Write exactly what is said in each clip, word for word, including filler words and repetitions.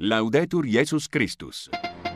Laudetur Jesus Christus.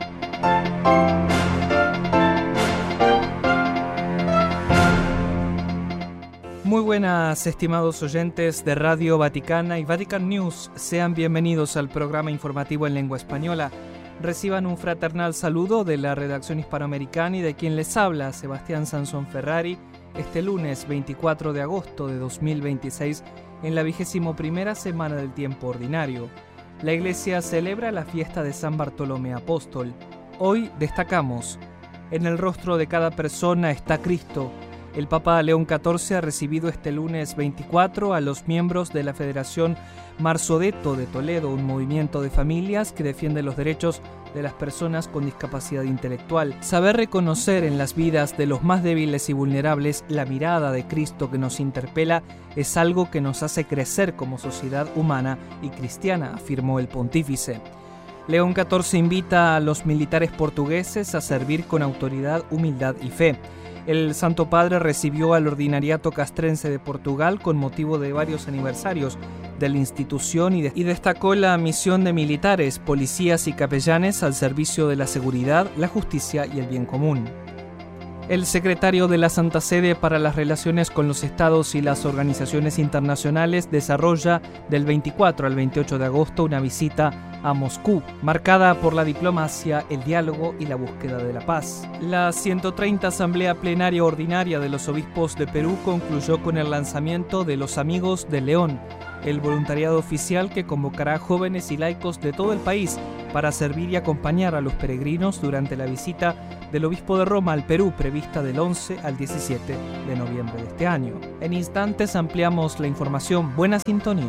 Muy buenas, estimados oyentes de Radio Vaticana y Vatican News. Sean bienvenidos al programa informativo en lengua española. Reciban un fraternal saludo de la redacción hispanoamericana y de quien les habla, Sebastián Sansón Ferrari, este lunes veinticuatro de agosto de dos mil veintiséis, en la vigésimo primera semana del tiempo ordinario. La Iglesia celebra la fiesta de San Bartolomé Apóstol. Hoy destacamos: en el rostro de cada persona está Cristo. El Papa León catorce ha recibido este lunes veinticuatro a los miembros de la Federación Marsodetto de Toledo, un movimiento de familias que defiende los derechos de las personas con discapacidad intelectual. Saber reconocer en las vidas de los más débiles y vulnerables la mirada de Cristo que nos interpela es algo que nos hace crecer como sociedad humana y cristiana, afirmó el pontífice. León catorce invita a los militares portugueses a servir con autoridad, humildad y fe. El Santo Padre recibió al Ordinariato Castrense de Portugal con motivo de varios aniversarios de la institución y, de, y destacó la misión de militares, policías y capellanes al servicio de la seguridad, la justicia y el bien común. El secretario de la Santa Sede para las Relaciones con los Estados y las Organizaciones Internacionales desarrolla del veinticuatro al veintiocho de agosto una visita a Moscú, marcada por la diplomacia, el diálogo y la búsqueda de la paz. La ciento treinta Asamblea Plenaria Ordinaria de los Obispos de Perú concluyó con el lanzamiento de Los Amigos de León, el voluntariado oficial que convocará a jóvenes y laicos de todo el país para servir y acompañar a los peregrinos durante la visita del Obispo de Roma al Perú, prevista del once al diecisiete de noviembre de este año. En instantes ampliamos la información. Buena sintonía.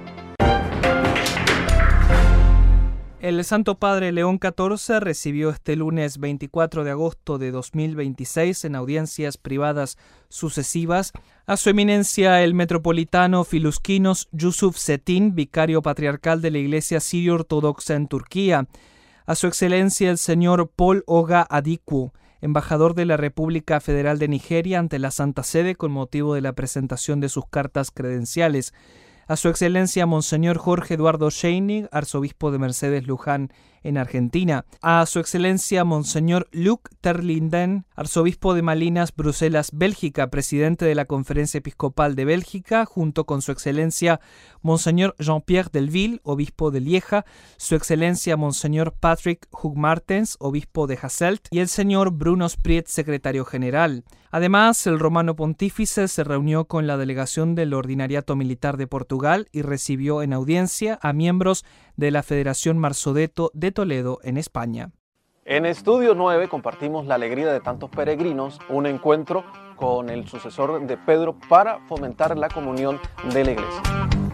El Santo Padre León catorce recibió este lunes veinticuatro de agosto de dos mil veintiséis en audiencias privadas sucesivas a su eminencia el metropolitano Filuskinos Yusuf Çetin, vicario patriarcal de la Iglesia Sirio Ortodoxa en Turquía, a su excelencia el señor Paul Oga Adikwu, embajador de la República Federal de Nigeria ante la Santa Sede con motivo de la presentación de sus cartas credenciales, a su excelencia Monseñor Jorge Eduardo Scheinig, arzobispo de Mercedes Luján en Argentina, a su excelencia Monseñor Luc Terlinden, arzobispo de Malinas, Bruselas, Bélgica, presidente de la Conferencia Episcopal de Bélgica, junto con su excelencia Monseñor Jean-Pierre Delville, obispo de Lieja, su excelencia Monseñor Patrick Hugh-Martens, obispo de Hasselt, y el señor Bruno Spriet, secretario general. Además, el romano pontífice se reunió con la delegación del Ordinariato Militar de Portugal y recibió en audiencia a miembros de la Federación Marsodetto de Toledo en España. En Estudio nueve compartimos la alegría de tantos peregrinos, un encuentro con el sucesor de Pedro para fomentar la comunión de la Iglesia.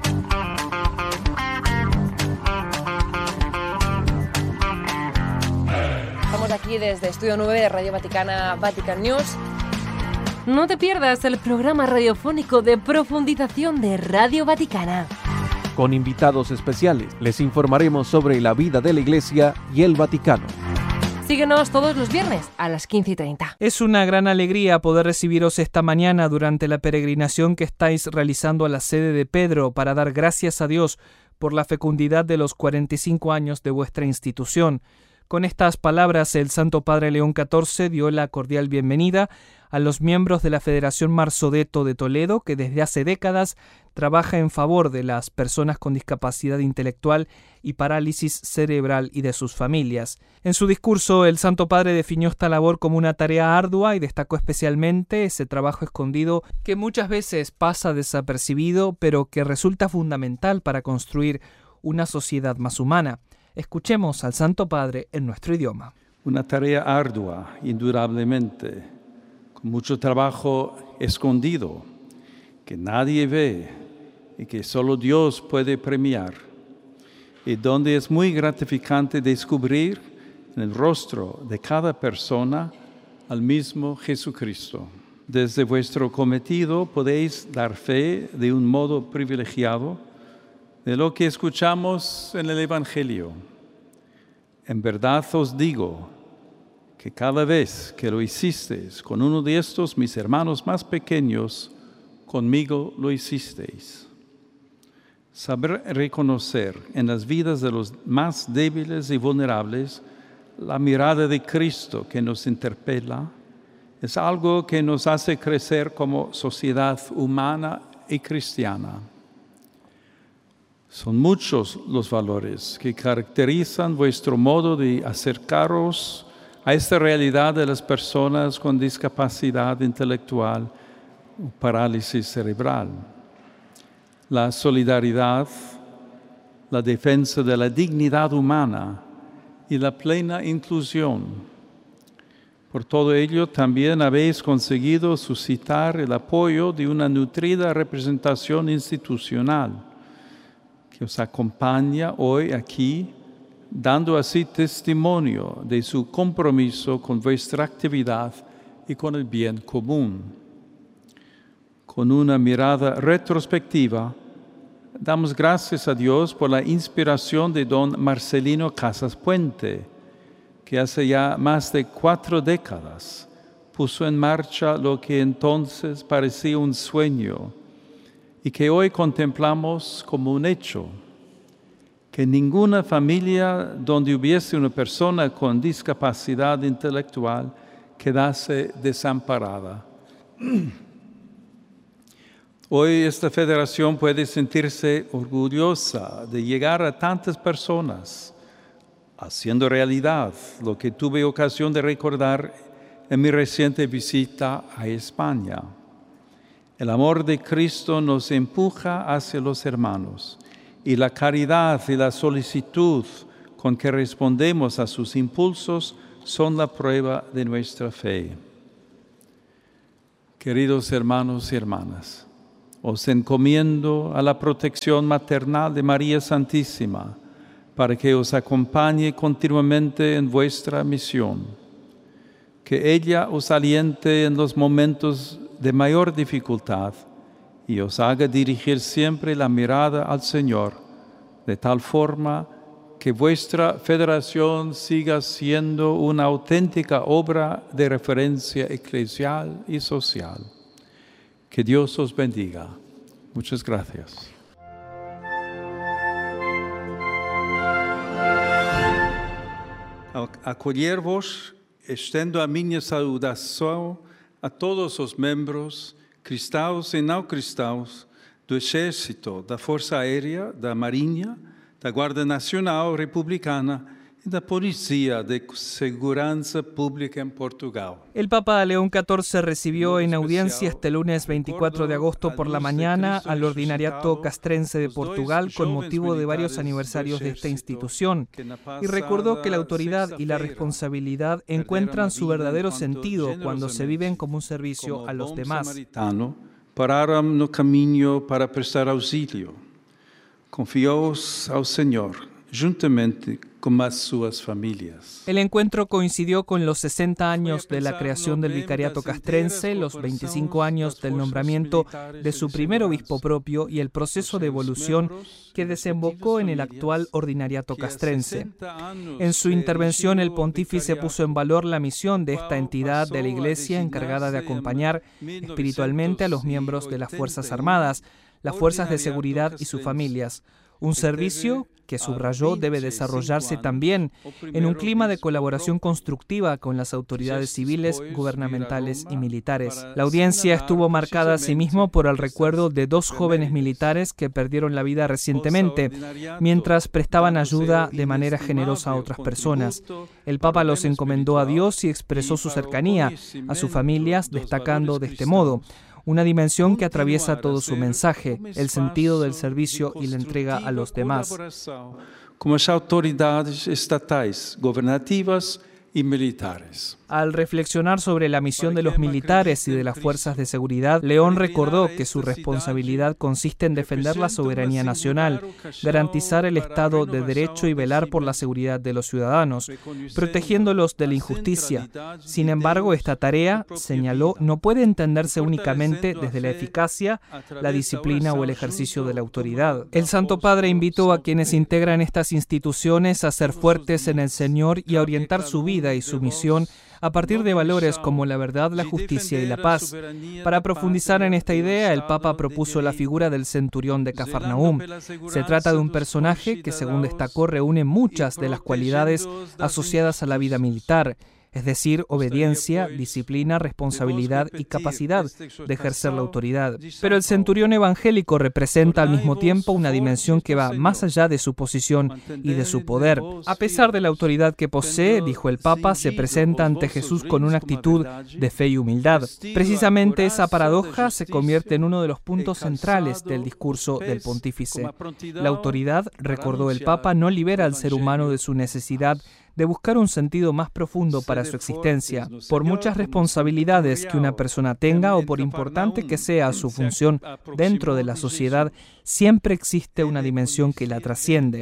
Estamos aquí desde Estudio nueve de Radio Vaticana, Vatican News. No te pierdas el programa radiofónico de profundización de Radio Vaticana. Con invitados especiales les informaremos sobre la vida de la Iglesia y el Vaticano. Síguenos todos los viernes a las quince y treinta. Es una gran alegría poder recibiros esta mañana durante la peregrinación que estáis realizando a la sede de Pedro para dar gracias a Dios por la fecundidad de los cuarenta y cinco años de vuestra institución. Con estas palabras, el Santo Padre León catorce dio la cordial bienvenida a los miembros de la Federación Marsodetto de Toledo, que desde hace décadas trabaja en favor de las personas con discapacidad intelectual y parálisis cerebral y de sus familias. En su discurso, el Santo Padre definió esta labor como una tarea ardua y destacó especialmente ese trabajo escondido que muchas veces pasa desapercibido, pero que resulta fundamental para construir una sociedad más humana. Escuchemos al Santo Padre en nuestro idioma. Una tarea ardua, indudablemente, con mucho trabajo escondido, que nadie ve y que solo Dios puede premiar, y donde es muy gratificante descubrir en el rostro de cada persona al mismo Jesucristo. Desde vuestro cometido podéis dar fe de un modo privilegiado de lo que escuchamos en el Evangelio. En verdad os digo que cada vez que lo hicisteis con uno de estos mis hermanos más pequeños, conmigo lo hicisteis. Saber reconocer en las vidas de los más débiles y vulnerables la mirada de Cristo que nos interpela es algo que nos hace crecer como sociedad humana y cristiana. Son muchos los valores que caracterizan vuestro modo de acercaros a esta realidad de las personas con discapacidad intelectual o parálisis cerebral. La solidaridad, la defensa de la dignidad humana y la plena inclusión. Por todo ello, también habéis conseguido suscitar el apoyo de una nutrida representación institucional que os acompaña hoy aquí, dando así testimonio de su compromiso con vuestra actividad y con el bien común. Con una mirada retrospectiva, damos gracias a Dios por la inspiración de don Marcelino Casas Puente, que hace ya más de cuatro décadas puso en marcha lo que entonces parecía un sueño y que hoy contemplamos como un hecho, que ninguna familia donde hubiese una persona con discapacidad intelectual quedase desamparada. Hoy esta federación puede sentirse orgullosa de llegar a tantas personas, haciendo realidad lo que tuve ocasión de recordar en mi reciente visita a España. El amor de Cristo nos empuja hacia los hermanos y la caridad y la solicitud con que respondemos a sus impulsos son la prueba de nuestra fe. Queridos hermanos y hermanas, os encomiendo a la protección maternal de María Santísima para que os acompañe continuamente en vuestra misión. Que ella os aliente en los momentos de mayor dificultad y os haga dirigir siempre la mirada al Señor, de tal forma que vuestra federación siga siendo una auténtica obra de referencia eclesial y social. Que Dios os bendiga. Muchas gracias. Ao acolher-vos, estendo a minha saudação a todos os membros, cristãos e não cristãos, do Exército, da Força Aérea, da Marinha, da Guarda Nacional Republicana y la Policía de Seguridad Pública en Portugal. El Papa León catorce recibió en audiencia este lunes veinticuatro de agosto por la mañana al Ordinariato Castrense de Portugal con motivo de varios aniversarios de esta institución y recordó que la autoridad y la responsabilidad encuentran su verdadero sentido cuando se viven como un servicio a los demás. Pararam no caminho para prestar auxílio. Confiaos ao Senhor, juntamente con as suas familias. El encuentro coincidió con los sesenta años de la creación del Vicariato Castrense, los veinticinco años del nombramiento de su primer obispo propio y el proceso de evolución que desembocó en el actual Ordinariato Castrense. En su intervención, el pontífice puso en valor la misión de esta entidad de la Iglesia encargada de acompañar espiritualmente a los miembros de las Fuerzas Armadas, las fuerzas de seguridad y sus familias. Un servicio que subrayó debe desarrollarse también en un clima de colaboración constructiva con las autoridades civiles, gubernamentales y militares. La audiencia estuvo marcada asimismo por el recuerdo de dos jóvenes militares que perdieron la vida recientemente mientras prestaban ayuda de manera generosa a otras personas. El Papa los encomendó a Dios y expresó su cercanía a sus familias, destacando de este modo una dimensión que atraviesa todo su mensaje, el sentido del servicio y la entrega a los demás. Como las autoridades estatales, gubernativas y militares. Al reflexionar sobre la misión de los militares y de las fuerzas de seguridad, León recordó que su responsabilidad consiste en defender la soberanía nacional, garantizar el Estado de Derecho y velar por la seguridad de los ciudadanos, protegiéndolos de la injusticia. Sin embargo, esta tarea, señaló, no puede entenderse únicamente desde la eficacia, la disciplina o el ejercicio de la autoridad. El Santo Padre invitó a quienes integran estas instituciones a ser fuertes en el Señor y a orientar su vida vida y su misión a partir de valores como la verdad, la justicia y la paz. Para profundizar en esta idea, el Papa propuso la figura del centurión de Cafarnaúm. Se trata de un personaje que, según destacó, reúne muchas de las cualidades asociadas a la vida militar, es decir, obediencia, disciplina, responsabilidad y capacidad de ejercer la autoridad. Pero el centurión evangélico representa al mismo tiempo una dimensión que va más allá de su posición y de su poder. A pesar de la autoridad que posee, dijo el Papa, se presenta ante Jesús con una actitud de fe y humildad. Precisamente esa paradoja se convierte en uno de los puntos centrales del discurso del pontífice. La autoridad, recordó el Papa, no libera al ser humano de su necesidad de buscar un sentido más profundo para su existencia. Por muchas responsabilidades que una persona tenga o por importante que sea su función dentro de la sociedad, siempre existe una dimensión que la trasciende.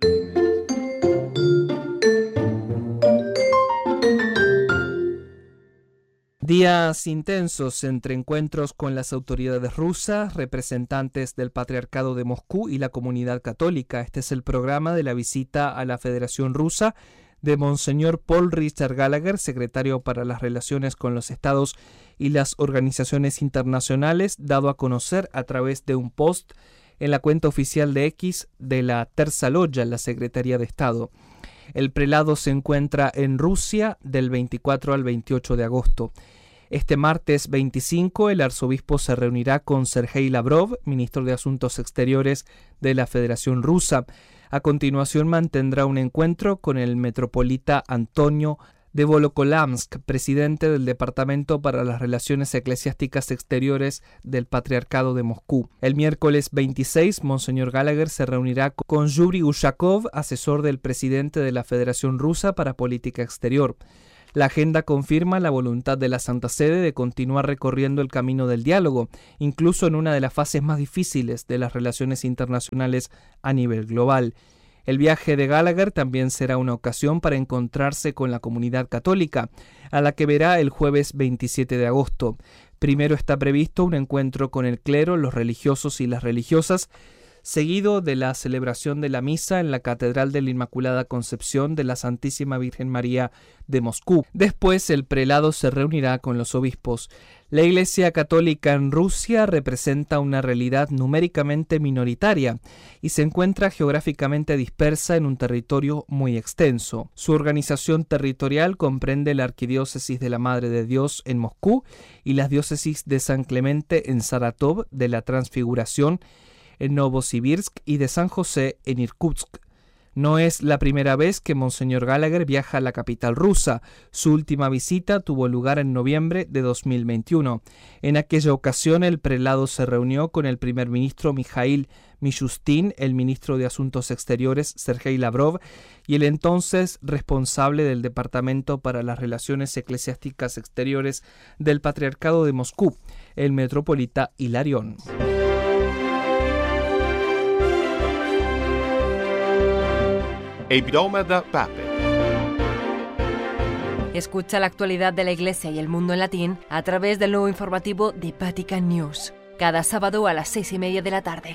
Días intensos entre encuentros con las autoridades rusas, representantes del Patriarcado de Moscú y la comunidad católica. Este es el programa de la visita a la Federación Rusa de Monseñor Paul Richard Gallagher, secretario para las relaciones con los estados y las organizaciones internacionales, dado a conocer a través de un post en la cuenta oficial de X de la Terza Loggia, la Secretaría de Estado. El prelado se encuentra en Rusia del veinticuatro al veintiocho de agosto. Este martes veinticinco, el arzobispo se reunirá con Sergei Lavrov, ministro de Asuntos Exteriores de la Federación Rusa. A continuación mantendrá un encuentro con el metropolita Antonio de Volokolamsk, presidente del Departamento para las Relaciones Eclesiásticas Exteriores del Patriarcado de Moscú. El miércoles veintiséis, Monseñor Gallagher se reunirá con Yuri Ushakov, asesor del presidente de la Federación Rusa para Política Exterior. La agenda confirma la voluntad de la Santa Sede de continuar recorriendo el camino del diálogo, incluso en una de las fases más difíciles de las relaciones internacionales a nivel global. El viaje de Gallagher también será una ocasión para encontrarse con la comunidad católica, a la que verá el jueves veintisiete de agosto. Primero está previsto un encuentro con el clero, los religiosos y las religiosas, seguido de la celebración de la misa en la Catedral de la Inmaculada Concepción de la Santísima Virgen María de Moscú. Después, el prelado se reunirá con los obispos. La Iglesia Católica en Rusia representa una realidad numéricamente minoritaria y se encuentra geográficamente dispersa en un territorio muy extenso. Su organización territorial comprende la Arquidiócesis de la Madre de Dios en Moscú y las diócesis de San Clemente en Saratov, de la Transfiguración en Novosibirsk y de San José en Irkutsk. No es la primera vez que Monseñor Gallagher viaja a la capital rusa. Su última visita tuvo lugar en noviembre de dos mil veintiuno. En aquella ocasión, el prelado se reunió con el primer ministro Mikhail Mishustin, el ministro de Asuntos Exteriores Sergei Lavrov y el entonces responsable del Departamento para las Relaciones Eclesiásticas Exteriores del Patriarcado de Moscú, el metropolita Hilarión. Hebdomada Pape. Escucha la actualidad de la Iglesia y el mundo en latín a través del nuevo informativo de Vatican News, cada sábado a las seis y media de la tarde.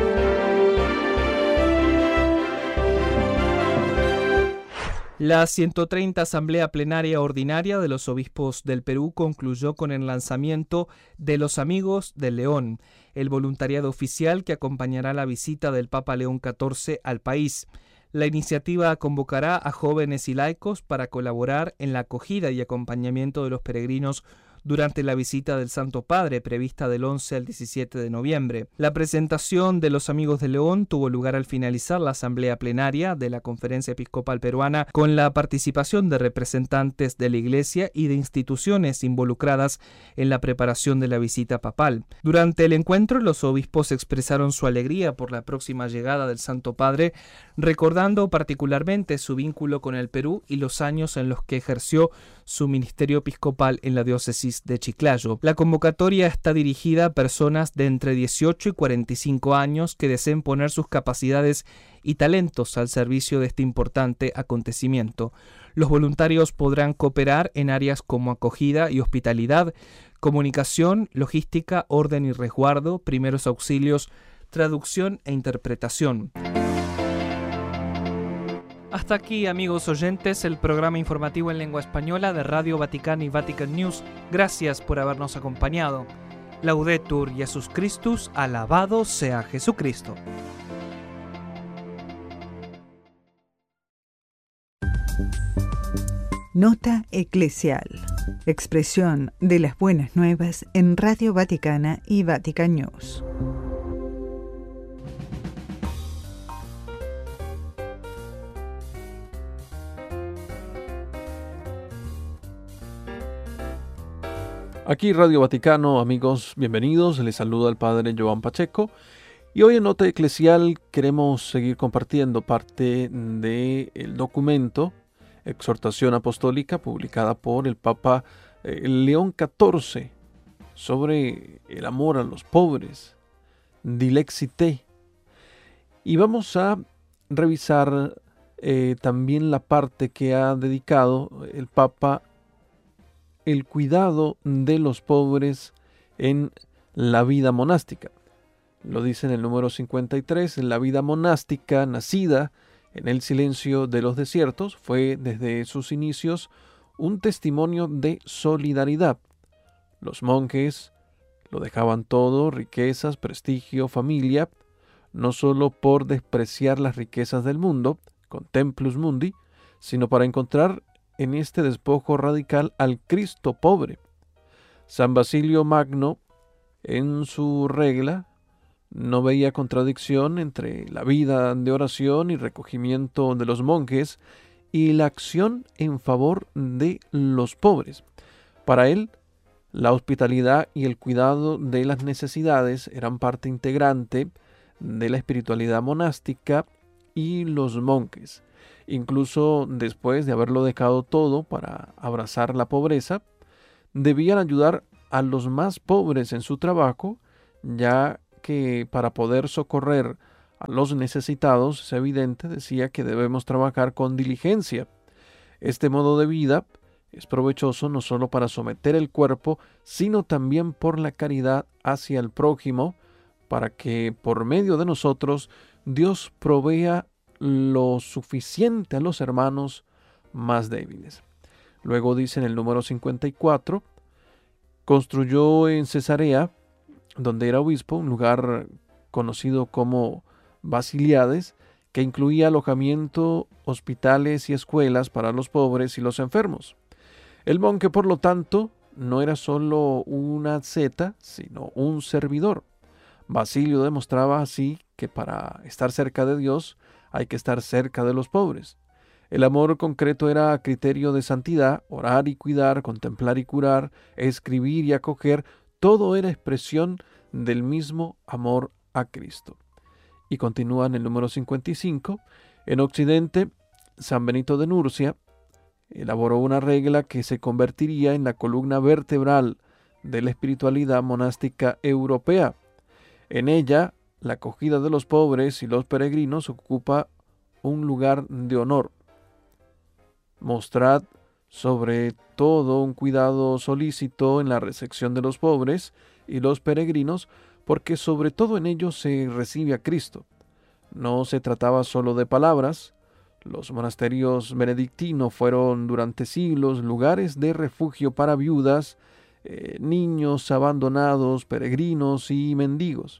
La ciento treinta Asamblea Plenaria Ordinaria de los Obispos del Perú concluyó con el lanzamiento de Los Amigos del León, el voluntariado oficial que acompañará la visita del Papa León catorce al país. La iniciativa convocará a jóvenes y laicos para colaborar en la acogida y acompañamiento de los peregrinos durante la visita del Santo Padre, prevista del once al diecisiete de noviembre. La presentación de los Amigos de León tuvo lugar al finalizar la asamblea plenaria de la Conferencia Episcopal Peruana, con la participación de representantes de la Iglesia y de instituciones involucradas en la preparación de la visita papal. Durante el encuentro, los obispos expresaron su alegría por la próxima llegada del Santo Padre, recordando particularmente su vínculo con el Perú y los años en los que ejerció su ministerio episcopal en la diócesis de Chiclayo. La convocatoria está dirigida a personas de entre dieciocho y cuarenta y cinco años que deseen poner sus capacidades y talentos al servicio de este importante acontecimiento. Los voluntarios podrán cooperar en áreas como acogida y hospitalidad, comunicación, logística, orden y resguardo, primeros auxilios, traducción e interpretación. Hasta aquí, amigos oyentes, el programa informativo en lengua española de Radio Vaticana y Vatican News. Gracias por habernos acompañado. Laudetur Jesus Christus, alabado sea Jesucristo. Nota eclesial. Expresión de las buenas nuevas en Radio Vaticana y Vatican News. Aquí Radio Vaticano, amigos, bienvenidos. Les saluda el Padre Joan Pacheco. Y hoy en Nota Eclesial queremos seguir compartiendo parte del documento Exhortación Apostólica publicada por el Papa eh, León catorce sobre el amor a los pobres, Dilexite. Y vamos a revisar eh, también la parte que ha dedicado el Papa el cuidado de los pobres en la vida monástica. Lo dice en el número cincuenta y tres, la vida monástica nacida en el silencio de los desiertos fue desde sus inicios un testimonio de solidaridad. Los monjes lo dejaban todo, riquezas, prestigio, familia, no solo por despreciar las riquezas del mundo, con templus mundi, sino para encontrar en este despojo radical al Cristo pobre. San Basilio Magno, en su regla, no veía contradicción entre la vida de oración y recogimiento de los monjes y la acción en favor de los pobres. Para él, la hospitalidad y el cuidado de las necesidades eran parte integrante de la espiritualidad monástica y los monjes. Incluso después de haberlo dejado todo para abrazar la pobreza, debían ayudar a los más pobres en su trabajo, ya que para poder socorrer a los necesitados, es evidente, decía que debemos trabajar con diligencia. Este modo de vida es provechoso no solo para someter el cuerpo, sino también por la caridad hacia el prójimo, para que por medio de nosotros Dios provea lo suficiente a los hermanos más débiles. Luego dice en el número cincuenta y cuatro, construyó en Cesarea, donde era obispo, un lugar conocido como Basiliades, que incluía alojamiento, hospitales y escuelas para los pobres y los enfermos. El monje, por lo tanto, no era solo una asceta, sino un servidor. Basilio demostraba así que para estar cerca de Dios hay que estar cerca de los pobres. El amor concreto era criterio de santidad, orar y cuidar, contemplar y curar, escribir y acoger, todo era expresión del mismo amor a Cristo. Y continúa en el número cincuenta y cinco, en Occidente, San Benito de Nurcia elaboró una regla que se convertiría en la columna vertebral de la espiritualidad monástica europea. En ella, la acogida de los pobres y los peregrinos ocupa un lugar de honor. Mostrad sobre todo un cuidado solícito en la recepción de los pobres y los peregrinos, porque sobre todo en ellos se recibe a Cristo. No se trataba solo de palabras. Los monasterios benedictinos fueron durante siglos lugares de refugio para viudas, eh, niños abandonados, peregrinos y mendigos.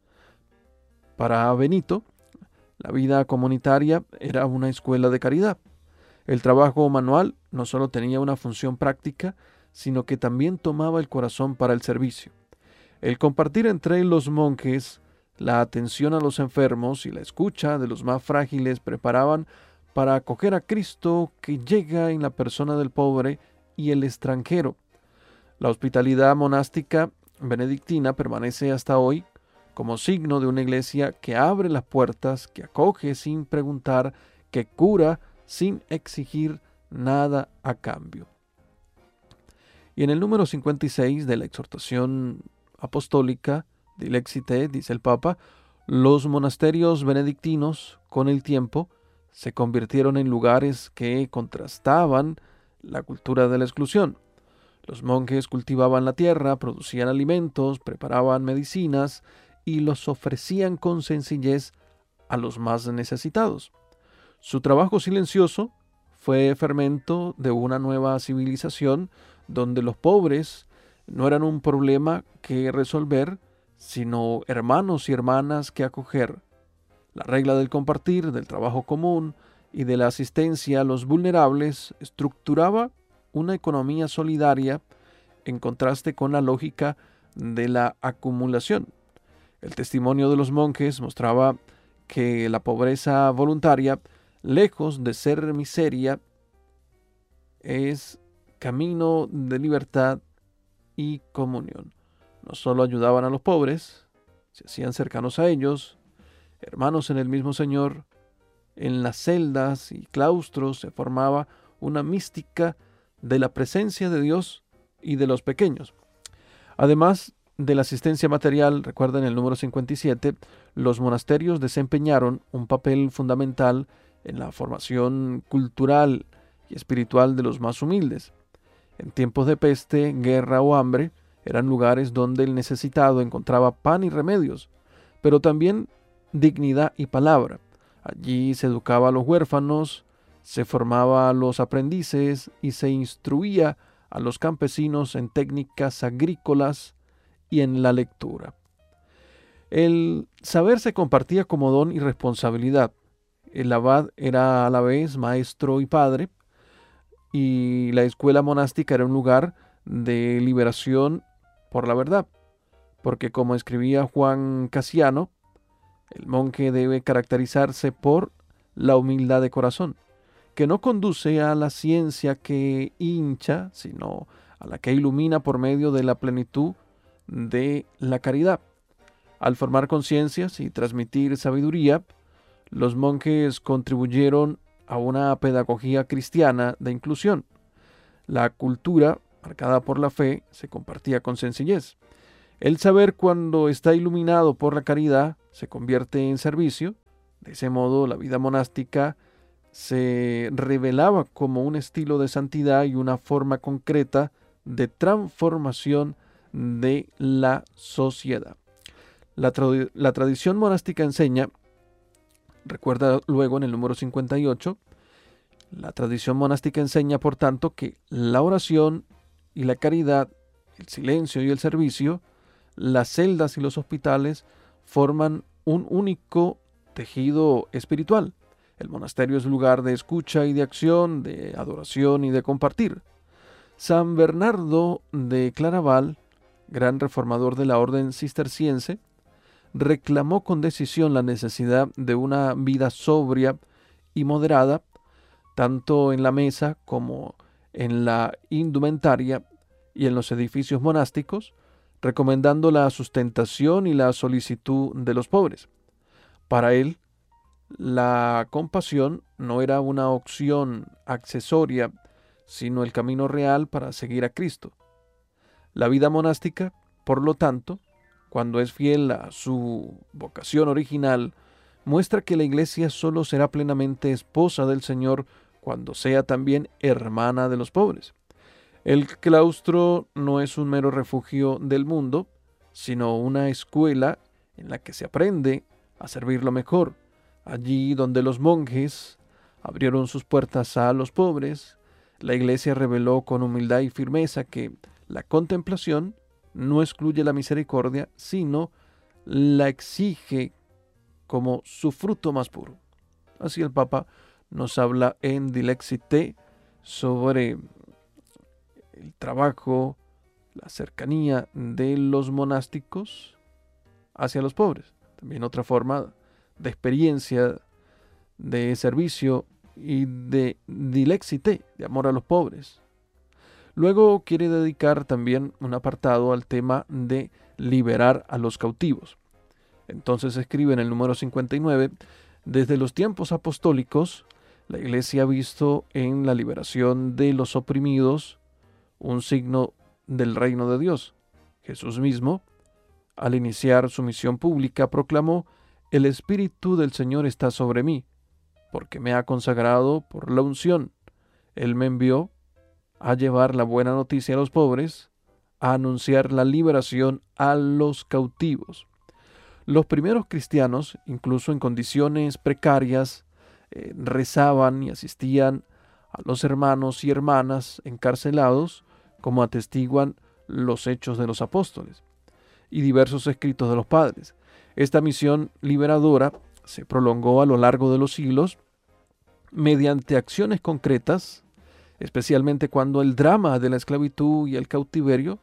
Para Benito, la vida comunitaria era una escuela de caridad. El trabajo manual no solo tenía una función práctica, sino que también tomaba el corazón para el servicio. El compartir entre los monjes, la atención a los enfermos y la escucha de los más frágiles preparaban para acoger a Cristo que llega en la persona del pobre y el extranjero. La hospitalidad monástica benedictina permanece hasta hoy como signo de una iglesia que abre las puertas, que acoge sin preguntar, que cura sin exigir nada a cambio. Y en el número cincuenta y seis de la exhortación apostólica Dilexite, dice el Papa, los monasterios benedictinos con el tiempo se convirtieron en lugares que contrastaban la cultura de la exclusión. Los monjes cultivaban la tierra, producían alimentos, preparaban medicinas y los ofrecían con sencillez a los más necesitados. Su trabajo silencioso fue fermento de una nueva civilización donde los pobres no eran un problema que resolver, sino hermanos y hermanas que acoger. La regla del compartir, del trabajo común y de la asistencia a los vulnerables estructuraba una economía solidaria en contraste con la lógica de la acumulación. El testimonio de los monjes mostraba que la pobreza voluntaria, lejos de ser miseria, es camino de libertad y comunión. No solo ayudaban a los pobres, se hacían cercanos a ellos, hermanos en el mismo Señor. En las celdas y claustros se formaba una mística de la presencia de Dios y de los pequeños. Además de la asistencia material, recuerden el número cincuenta y siete, los monasterios desempeñaron un papel fundamental en la formación cultural y espiritual de los más humildes. En tiempos de peste, guerra o hambre, eran lugares donde el necesitado encontraba pan y remedios, pero también dignidad y palabra. Allí se educaba a los huérfanos, se formaba a los aprendices y se instruía a los campesinos en técnicas agrícolas y en la lectura. El saber se compartía como don y responsabilidad. El abad era a la vez maestro y padre, y la escuela monástica era un lugar de liberación por la verdad, porque como escribía Juan Casiano, el monje debe caracterizarse por la humildad de corazón, que no conduce a la ciencia que hincha, sino a la que ilumina por medio de la plenitud de la caridad. Al formar conciencias y transmitir sabiduría, los monjes contribuyeron a una pedagogía cristiana de inclusión. La cultura, marcada por la fe, se compartía con sencillez. El saber, cuando está iluminado por la caridad, se convierte en servicio. De ese modo, la vida monástica se revelaba como un estilo de santidad y una forma concreta de transformación de la sociedad. La, tra- la tradición monástica enseña, recuerda luego en el número cincuenta y ocho, la tradición monástica enseña, por tanto, que la oración y la caridad, el silencio y el servicio, las celdas y los hospitales forman un único tejido espiritual. El monasterio es lugar de escucha y de acción, de adoración y de compartir. San Bernardo de Claraval, gran reformador de la orden cisterciense, reclamó con decisión la necesidad de una vida sobria y moderada, tanto en la mesa como en la indumentaria y en los edificios monásticos, recomendando la sustentación y la solicitud de los pobres. Para él, la compasión no era una opción accesoria, sino el camino real para seguir a Cristo. La vida monástica, por lo tanto, cuando es fiel a su vocación original, muestra que la Iglesia solo será plenamente esposa del Señor cuando sea también hermana de los pobres. El claustro no es un mero refugio del mundo, sino una escuela en la que se aprende a servirlo mejor. Allí donde los monjes abrieron sus puertas a los pobres, la Iglesia reveló con humildad y firmeza que la contemplación no excluye la misericordia, sino la exige como su fruto más puro. Así el Papa nos habla en Dilexite sobre el trabajo, la cercanía de los monásticos hacia los pobres. También otra forma de experiencia, de servicio y de dilexite, de amor a los pobres. Luego quiere dedicar también un apartado al tema de liberar a los cautivos. Entonces escribe en el número cincuenta y nueve, desde los tiempos apostólicos, la Iglesia ha visto en la liberación de los oprimidos un signo del reino de Dios. Jesús mismo, al iniciar su misión pública, proclamó: el Espíritu del Señor está sobre mí, porque me ha consagrado por la unción. Él me envió a llevar la buena noticia a los pobres, a anunciar la liberación a los cautivos. Los primeros cristianos, incluso en condiciones precarias, eh, rezaban y asistían a los hermanos y hermanas encarcelados, como atestiguan los Hechos de los Apóstoles y diversos escritos de los padres. Esta misión liberadora se prolongó a lo largo de los siglos mediante acciones concretas, especialmente cuando el drama de la esclavitud y el cautiverio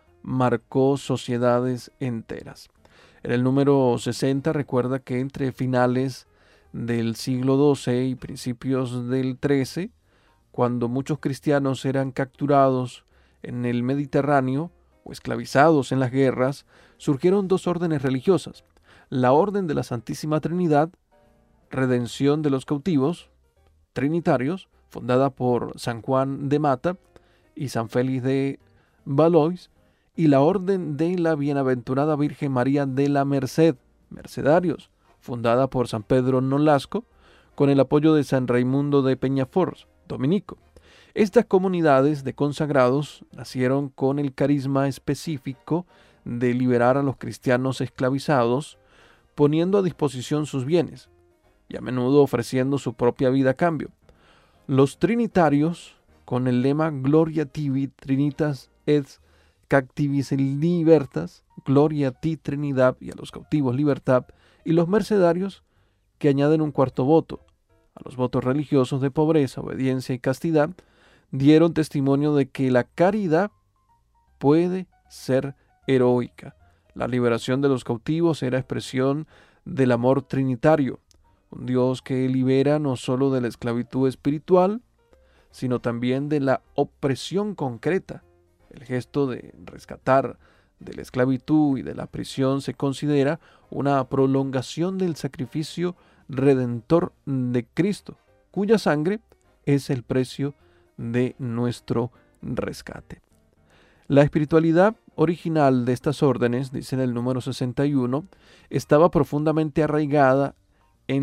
marcó sociedades enteras. En el número sesenta recuerda que entre finales del siglo doce y principios del trece, cuando muchos cristianos eran capturados en el Mediterráneo o esclavizados en las guerras, surgieron dos órdenes religiosas: la Orden de la Santísima Trinidad, redención de los cautivos trinitarios, fundada por San Juan de Mata y San Félix de Valois, y la Orden de la Bienaventurada Virgen María de la Merced, mercedarios, fundada por San Pedro Nolasco, con el apoyo de San Raimundo de Peñafort, dominico. Estas comunidades de consagrados nacieron con el carisma específico de liberar a los cristianos esclavizados, poniendo a disposición sus bienes y a menudo ofreciendo su propia vida a cambio. Los trinitarios, con el lema Gloria tibi Trinitas et captivis libertas, Gloria a ti Trinidad y a los cautivos libertad, y los mercedarios, que añaden un cuarto voto a los votos religiosos de pobreza, obediencia y castidad, dieron testimonio de que la caridad puede ser heroica. La liberación de los cautivos era expresión del amor trinitario, un Dios que libera no solo de la esclavitud espiritual, sino también de la opresión concreta. El gesto de rescatar de la esclavitud y de la prisión se considera una prolongación del sacrificio redentor de Cristo, cuya sangre es el precio de nuestro rescate. La espiritualidad original de estas órdenes, dice en el número sesenta y uno, estaba profundamente arraigada